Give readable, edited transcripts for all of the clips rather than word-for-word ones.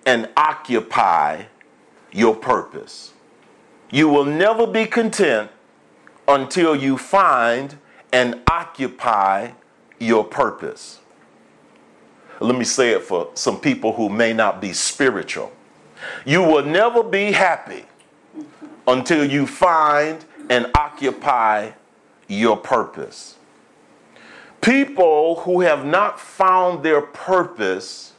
and occupy your purpose. You will never be content until you find and occupy your purpose. Let me say it for some people who may not be spiritual. You will never be happy until you find and occupy your purpose. People who have not found their purpose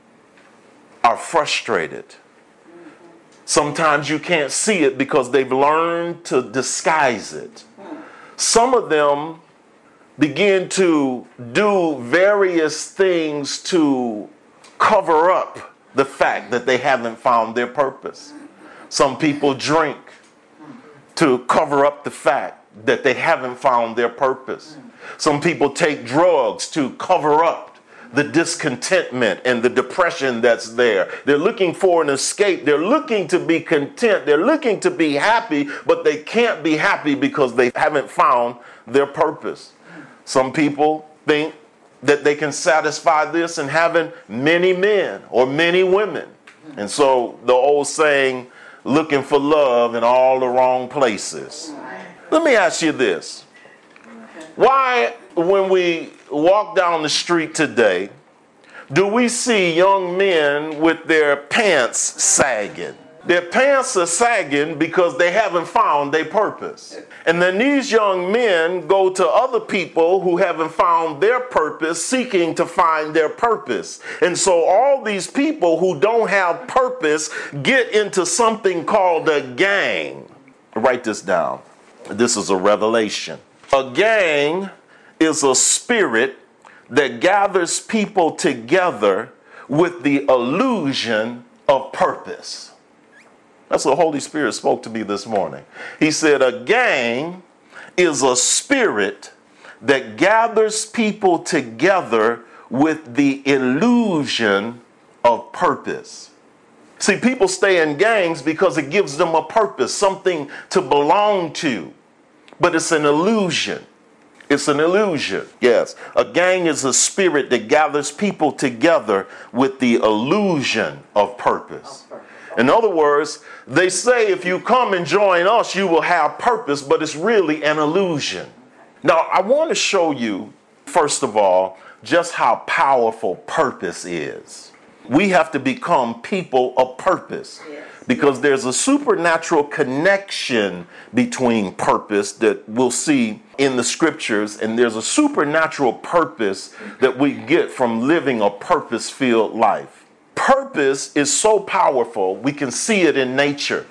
are frustrated. Sometimes you can't see it because they've learned to disguise it. Some of them begin to do various things to cover up the fact that they haven't found their purpose. Some people drink to cover up the fact that they haven't found their purpose. Some people take drugs to cover up the discontentment and the depression that's there. They're looking for an escape. They're looking to be content. They're looking to be happy, but they can't be happy because they haven't found their purpose. Some people think that they can satisfy this in having many men or many women. And so the old saying, looking for love in all the wrong places. Let me ask you this. Why, when we walk down the street today, do we see young men with their pants sagging? Their pants are sagging because they haven't found their purpose. And then these young men go to other people who haven't found their purpose, seeking to find their purpose. And so all these people who don't have purpose get into something called a gang. Write this down. This is a revelation. A gang is a spirit that gathers people together with the illusion of purpose. That's what the Holy Spirit spoke to me this morning. He said a gang is a spirit that gathers people together with the illusion of purpose. See, people stay in gangs because it gives them a purpose, something to belong to. But it's an illusion. It's an illusion. Yes. A gang is a spirit that gathers people together with the illusion of purpose. In other words, they say if you come and join us, you will have purpose, but it's really an illusion. Now, I want to show you, first of all, just how powerful purpose is. We have to become people of purpose. Because there's a supernatural connection between purpose that we'll see in the scriptures, and there's a supernatural purpose that we get from living a purpose-filled life. Purpose is so powerful, we can see it in nature.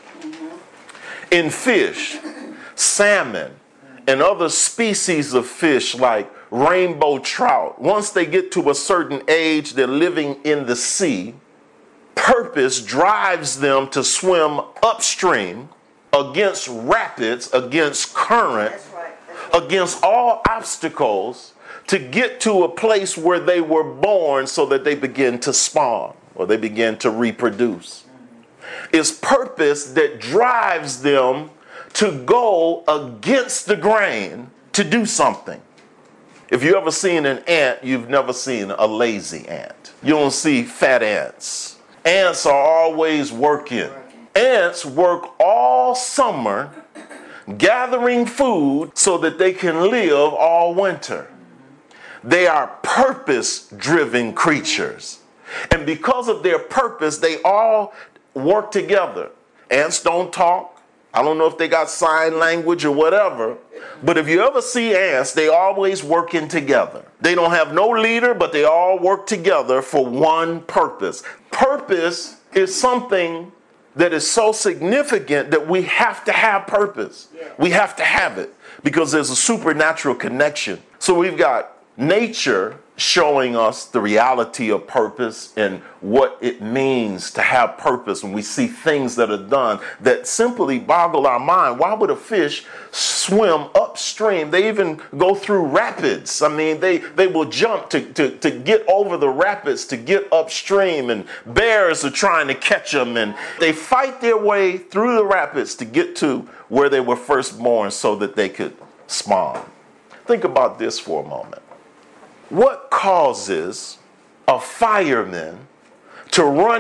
In fish, salmon, and other species of fish like rainbow trout, once they get to a certain age, they're living in the sea. Purpose drives them to swim upstream against rapids, against current, against all obstacles to get to a place where they were born so that they begin to spawn or they begin to reproduce. It's purpose that drives them to go against the grain to do something. If you ever seen an ant, you've never seen a lazy ant. You don't see fat ants. Ants are always working. Ants work all summer gathering food so that they can live all winter. They are purpose-driven creatures. And because of their purpose, they all work together. Ants don't talk. I don't know if they got sign language or whatever, but if you ever see ants, they always working together. They don't have no leader, but they all work together for one purpose. Purpose is something that is so significant that we have to have purpose. We have to have it because there's a supernatural connection. So we've got nature showing us the reality of purpose and what it means to have purpose. When we see things that are done that simply boggle our mind. Why would a fish swim upstream? They even go through rapids. I mean, they will jump to get over the rapids, to get upstream, and bears are trying to catch them, and they fight their way through the rapids to get to where they were first born so that they could spawn. Think about this for a moment. What causes a fireman to run